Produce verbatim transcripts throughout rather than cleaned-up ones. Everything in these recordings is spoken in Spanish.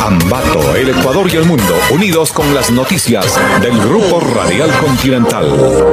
Ambato, el Ecuador y el mundo, unidos con las noticias del Grupo Radial Continental.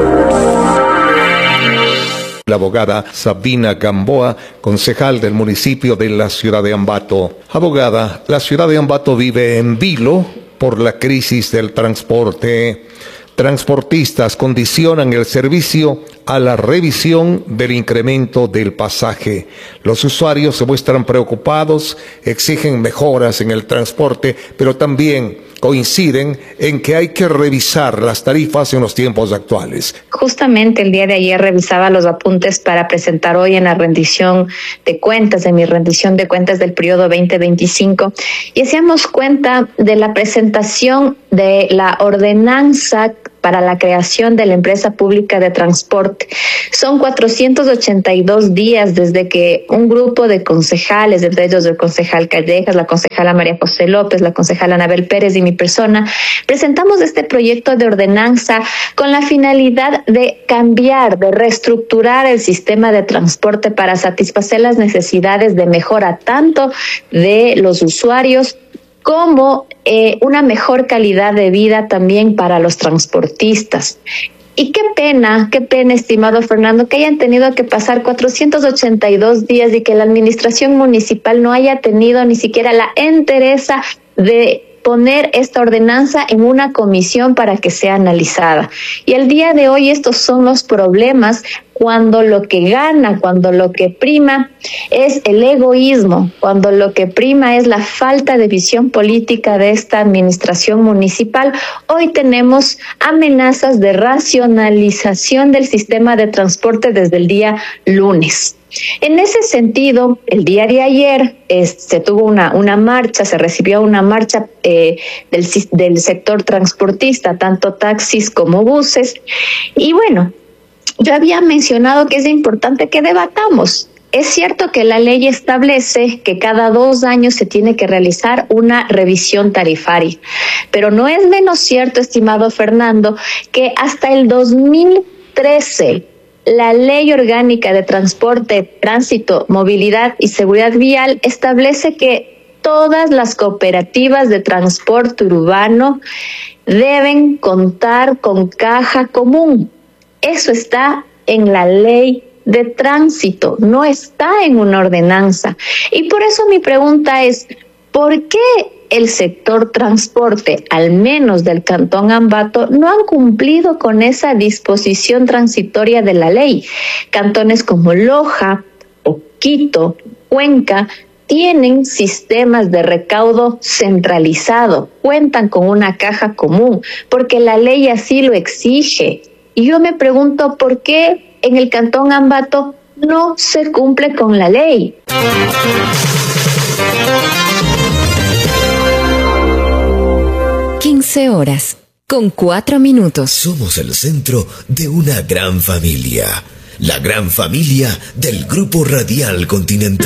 La abogada Sabina Gamboa, concejal del municipio de la ciudad de Ambato. Abogada, la ciudad de Ambato vive en vilo por la crisis del transporte. Transportistas condicionan el servicio a la revisión del incremento del pasaje. Los usuarios se muestran preocupados, exigen mejoras en el transporte, pero también coinciden en que hay que revisar las tarifas en los tiempos actuales. Justamente el día de ayer revisaba los apuntes para presentar hoy en la rendición de cuentas, en mi rendición de cuentas del periodo veinte veinticinco, y hacíamos cuenta de la presentación de la ordenanza para la creación de la empresa pública de transporte. Son cuatrocientos ochenta y dos días desde que un grupo de concejales, entre ellos el concejal Callejas, la concejala María José López, la concejala Anabel Pérez y mi persona, presentamos este proyecto de ordenanza con la finalidad de cambiar, de reestructurar el sistema de transporte para satisfacer las necesidades de mejora tanto de los usuarios como eh, una mejor calidad de vida también para los transportistas. Y qué pena, qué pena, estimado Fernando, que hayan tenido que pasar cuatrocientos ochenta y dos días y que la administración municipal no haya tenido ni siquiera la entereza de poner esta ordenanza en una comisión para que sea analizada. Y el día de hoy estos son los problemas cuando lo que gana, cuando lo que prima es el egoísmo, cuando lo que prima es la falta de visión política de esta administración municipal. Hoy tenemos amenazas de racionalización del sistema de transporte desde el día lunes. En ese sentido, el día de ayer eh, se tuvo una, una marcha, se recibió una marcha eh, del, del sector transportista, tanto taxis como buses. Y bueno, yo había mencionado que es importante que debatamos. Es cierto que la ley establece que cada dos años se tiene que realizar una revisión tarifaria, pero no es menos cierto, estimado Fernando, que hasta el dos mil trece la Ley Orgánica de Transporte, Tránsito, Movilidad y Seguridad Vial establece que todas las cooperativas de transporte urbano deben contar con caja común. Eso está en la Ley de Tránsito, no está en una ordenanza. Y por eso mi pregunta es, ¿por qué el sector transporte, al menos del Cantón Ambato, no han cumplido con esa disposición transitoria de la ley? Cantones como Loja, Quito, Cuenca, tienen sistemas de recaudo centralizado, cuentan con una caja común, porque la ley así lo exige. Y yo me pregunto, ¿por qué en el Cantón Ambato no se cumple con la ley? quince horas, con cuatro minutos. Somos el centro de una gran familia. La gran familia del Grupo Radial Continental.